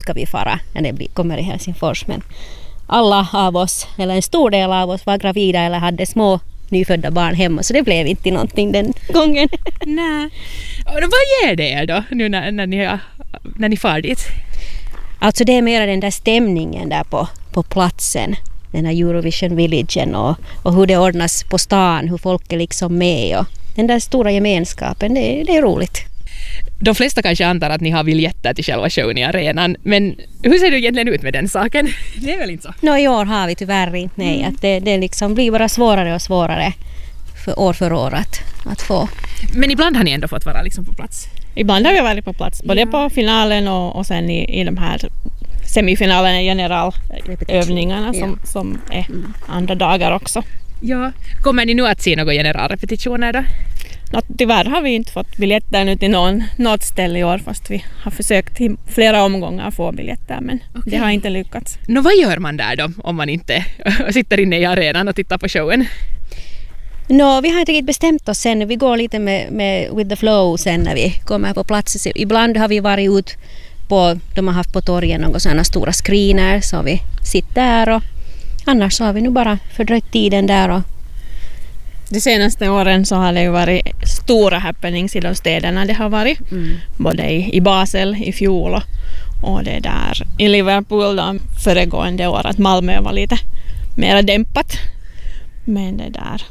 ska vi fara när det kommer i Helsingfors. Men alla av oss, eller en stor del av oss, var gravida eller hade små nyfödda barn hemma, så det blev inte någonting den gången. Nej. Och vad ger det er då nu när ni far dit? Alltså det är mer den där stämningen där på platsen, den här Eurovision Villagen och hur det ordnas på stan, hur folk är liksom med och den där stora gemenskapen, det är roligt. De flesta kanske antar att ni har biljetter till själva showen i arenan, men hur ser det egentligen ut med den saken? Det är väl inte så? I år har vi tyvärr inte, nej. Att det liksom blir bara svårare och svårare för år att få. Men ibland har ni ändå fått vara liksom på plats? Ibland har vi varit på plats, både på finalen och sen i de här semifinalerna, generalövningarna som är andra dagar också. Ja. Kommer ni nu att se några generalrepetitioner då? Tyvärr har vi inte fått biljetter nu till något ställe i år, fast vi har försökt i flera omgångar att få biljetter, men det har inte lyckats. Vad gör man där då om man inte sitter inne i arenan och tittar på showen? Vi har inte riktigt bestämt oss sen. Vi går lite med with the flow sen när vi kommer på plats. Ibland har vi varit ut de har haft på torgen några sådana stora screener, så vi sitter där, och annars har vi nu bara fördröjt tiden där. Och de senaste åren så har det ju varit stora happenings i de städerna. Det har varit både i Basel i fjol och det där i Liverpool då, föregående år, att Malmö var lite mer dämpat. Men det där.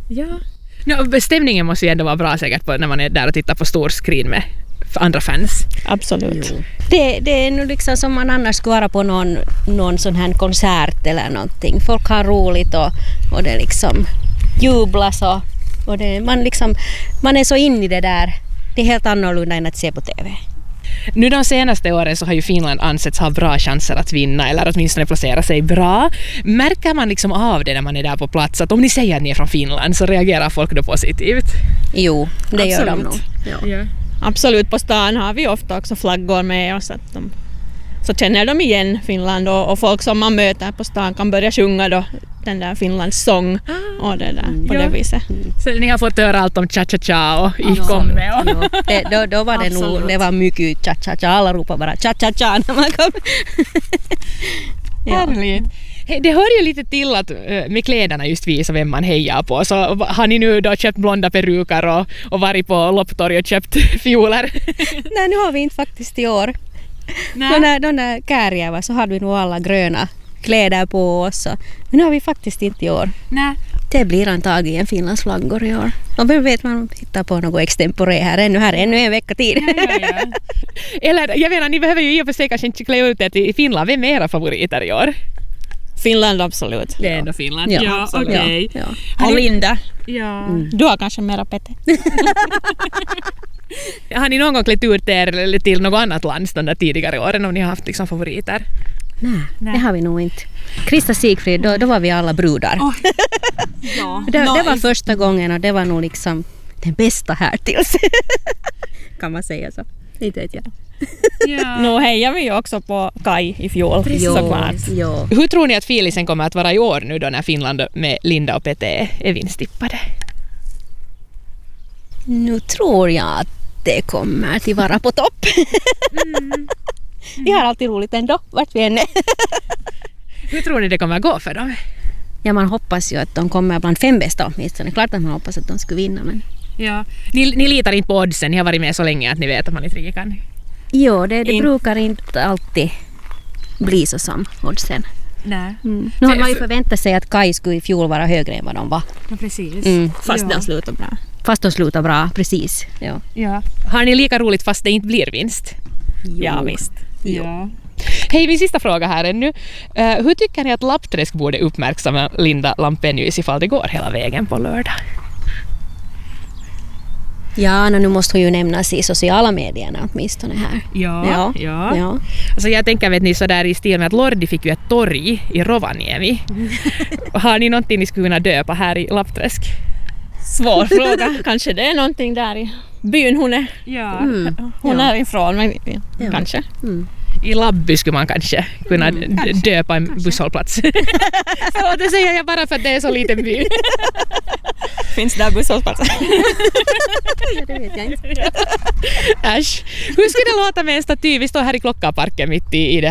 Ja. Stämningen måste ju ändå vara bra säkert när man är där och tittar på stor screen med andra fans. Absolut. Det är nu liksom som man annars skulle vara på någon sån här konsert eller någonting. Folk har roligt och det liksom jublas och man är så in i det där. Det är helt annorlunda än att se på TV. Nu de senaste åren så har ju Finland ansetts ha bra chanser att vinna, eller åtminstone placera sig bra. Märker man liksom av det när man är där på plats, att om ni säger att ni är från Finland så reagerar folk då positivt? Jo, det gör de nog. Ja. Absolut, på stan har vi ofta också flaggor med oss, att så känner de igen Finland, och folk som man möter på stan kan börja sjunga då den där Finlands sång och det där på det viset. Så ni har fått höra allt om cha-cha-cha och ikomme. Då var det nog, det var mycket cha-cha-cha, alla ropar bara cha-cha-cha när man kom. Härligt. Det hör ju lite till att med kläderna just visa vem man hejar på. Så har ni nu då köpt blonda peruker och varit på lopptorg och köpt fioler? Nej, nu har vi inte faktiskt i år. De där Kärjävä så hade vi nog alla gröna kläder på oss. Men nu har vi faktiskt inte i år. Nej. Det blir antagligen Finlands flaggor i år. Och vem vet, man hittar på något extempore här ännu en vecka tid. Ja. Eller jag menar, ni behöver ju i och för sig kanske inte klä ut er till Finland. Vem är era favoriter i år? Finland, absolut. Det är ändå Finland. Ja, okej. Ja. Och Linda. Ja. Du har kanske mera Pette. Har ni någon gång klätt ut er till något annat land de där tidigare åren, om ni har haft liksom favoriter? Nej, det har vi nog inte. Krista Sigfrid, då var vi alla brudar. Det var första gången, och det var nog liksom den bästa här tills. Kan man säga så? Inte vet jag. Ja. Nu hejar vi ju också på Kai i fjol, såklart. Jo. Hur tror ni att filisen kommer att vara i år nu då när Finland med Linda och Pete är vinstippade? Nu tror jag att det kommer att vara på topp. Vi har alltid roligt ändå, vart vi än är. Hur tror ni det kommer att gå för dem? Ja, man hoppas ju att de kommer bland 5 bästa åtminstone. Klart att man hoppas att de skulle vinna. Men... Ja. Ni litar inte på oddsen, ni har varit med så länge att ni vet att man inte riktigt kan. Jo, det brukar inte alltid bli så som oddsen. Nej. Nu har man ju förväntat sig att Kai skulle i fjol vara högre än vad de var. Ja, precis. Fast de slutar bra. Fast de slutar bra, precis. Ja. Har ni lika roligt fast det inte blir vinst? Ja, visst. Ja. Hej, min sista fråga här ännu. Hur tycker ni att Lappträsk borde uppmärksamma Linda Lampenius ifall det går hela vägen på lördag? Ja, nu måste hon ju nämnas i sociala medierna åtminstone här. Ja. Alltså jag tänker, vet ni, så där i stil med att Lordi fick ju ett torg i Rovaniemi. Har ni någonting ni skulle kunna döpa här i Lappträsk? Svår fråga. Kanske det är någonting där i byn hon är. Ja. Hon är ifrån, men kanske. I Labby skulle man kanske kunna döpa en busshållplats. Så det säger jag bara för att det är så liten by. Finns där busshållplatser? Ja, det vet jag inte. Äsch. Hur skulle det låta med en staty? Vi står här i Klockaparken mitt i det